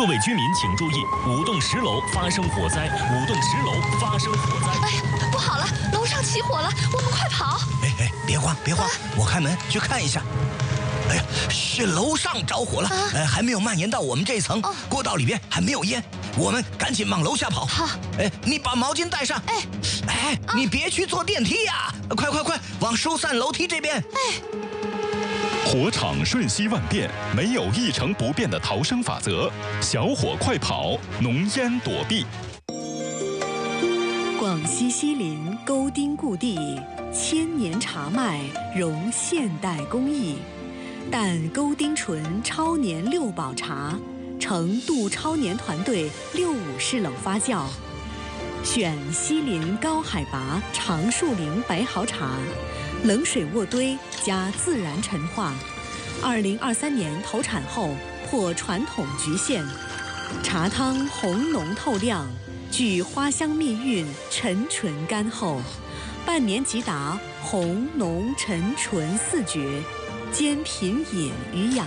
各位居民请注意，5栋10楼发生火灾，5栋10楼发生火灾。 哎呀，不好了，楼上起火了，我们快跑！ 哎，别慌，我开门去看一下。哎呀，是楼上着火了，还没有蔓延到我们这层，过道里边还没有烟，我们赶紧往楼下跑。 好， 你把毛巾带上。你别去坐电梯呀，快，往疏散楼梯这边。 火场瞬息万变，没有一成不变的逃生法则。小火快跑，浓烟躲避。 广西西林沟丁故地，千年茶麦融现代工艺，但沟丁醇超年6保茶，成杜超年团队65式冷发酵，选西林高海拔长树林白毫茶，冷水渥堆加自然陈化。2023年投产后破传统局限，茶汤红浓透亮，具花香蜜韵，沉醇甘厚，半年即达红浓沉醇4绝，兼品饮与养。